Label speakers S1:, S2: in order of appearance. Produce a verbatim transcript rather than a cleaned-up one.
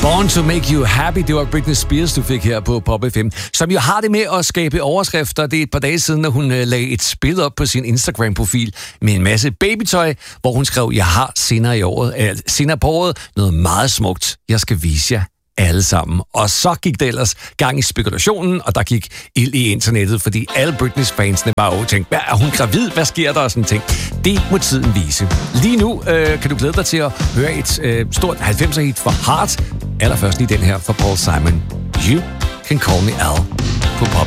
S1: Born to Make You Happy, det var Britney Spears, du fik her på Pop F M, som jo har det med at skabe overskrifter. Det er et par dage siden, at hun lagde et spil op på sin Instagram-profil med en masse babytøj, hvor hun skrev, jeg har senere, i året, øh, senere på året noget meget smukt, jeg skal vise jer alle sammen. Og så gik det ellers gang i spekulationen, og der gik ild i internettet, fordi alle Britneys fansene var jo tænkt, hvad er hun gravid? Hvad sker der? Og sådan ting. Det må tiden vise. Lige nu øh, kan du glæde dig til at høre et øh, stort halvfemser hit for Heart. Allerførst i den her for Paul Simon. You Can Call Me Al på Pop.